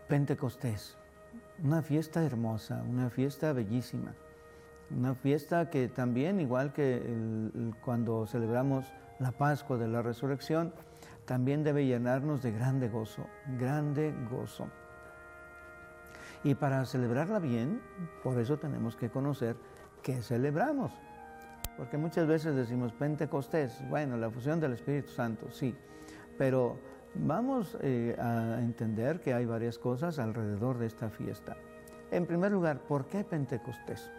Pentecostés, una fiesta hermosa, una fiesta bellísima, una fiesta que también, igual que cuando celebramos la Pascua de la Resurrección, también debe llenarnos de grande gozo, grande gozo. Y para celebrarla bien, por eso tenemos que conocer qué celebramos. Porque muchas veces decimos Pentecostés, bueno, la fusión del Espíritu Santo, sí, pero vamos a entender que hay varias cosas alrededor de esta fiesta. En primer lugar, ¿por qué Pentecostés?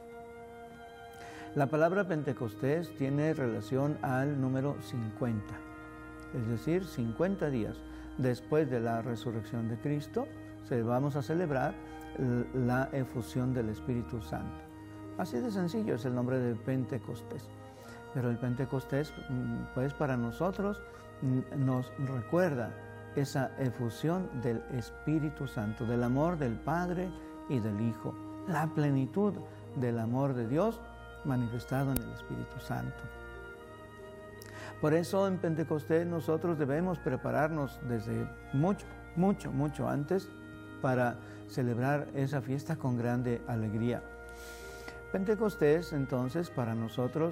La palabra Pentecostés tiene relación al número 50, es decir, 50 días después de la resurrección de Cristo, vamos a celebrar la efusión del Espíritu Santo. Así de sencillo es el nombre de Pentecostés. Pero el Pentecostés, pues para nosotros, nos recuerda esa efusión del Espíritu Santo, del amor del Padre y del Hijo, la plenitud del amor de Dios manifestado en el Espíritu Santo. Por eso en Pentecostés nosotros debemos prepararnos desde mucho antes para celebrar esa fiesta con grande alegría. Pentecostés, entonces, para nosotros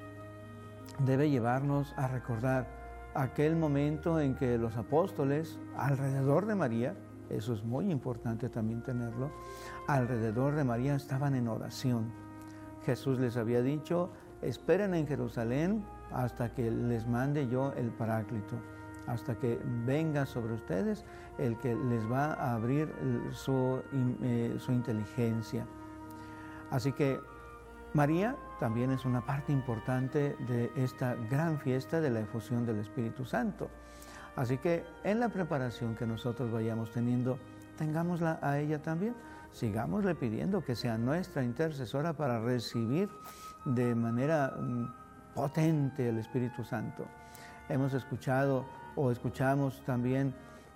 debe llevarnos a recordar aquel momento en que los apóstoles, alrededor de María, eso es muy importante también tenerlo, alrededor de María estaban en oración. Jesús les había dicho, esperen en Jerusalén hasta que les mande yo el Paráclito, hasta que venga sobre ustedes el que les va a abrir su inteligencia. Así que María también es una parte importante de esta gran fiesta de la efusión del Espíritu Santo. Así que en la preparación que nosotros vayamos teniendo, tengámosla a ella también. Sigámosle pidiendo que sea nuestra intercesora para recibir de manera potente el Espíritu Santo. Hemos escuchado o escuchamos también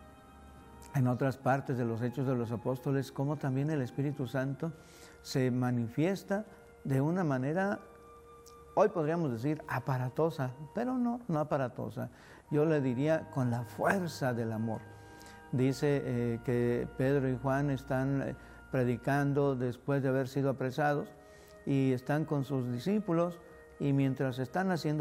en otras partes de los Hechos de los Apóstoles cómo también el Espíritu Santo se manifiesta de una manera, hoy podríamos decir aparatosa, pero no aparatosa. Yo le diría con la fuerza del amor. Dice que Pedro y Juan están predicando después de haber sido apresados y están con sus discípulos y mientras están haciendo